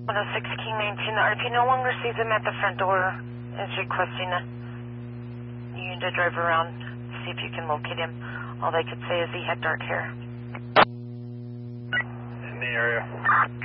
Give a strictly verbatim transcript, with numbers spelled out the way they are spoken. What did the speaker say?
one oh six King nineteen, the R P no longer sees him at the front door. Is requesting a unit to drive around, see if you can locate him. All they could say is he had dark hair. In the area.